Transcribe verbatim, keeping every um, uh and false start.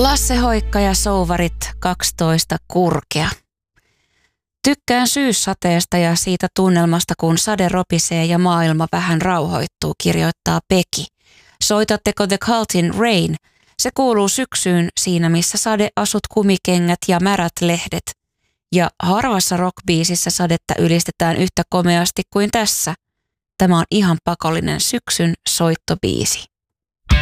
Lasse Hoikka ja Souvarit kaksitoista Kurkea. Tykkään syyssateesta ja siitä tunnelmasta, kun sade ropisee ja maailma vähän rauhoittuu, kirjoittaa Peki. Soitatteko The Cultin Rain? Se kuuluu syksyyn siinä, missä sade, asut, kumikengät ja märät lehdet. Ja harvassa rockbiisissä sadetta ylistetään yhtä komeasti kuin tässä. Tämä on ihan pakollinen syksyn soittobiisi.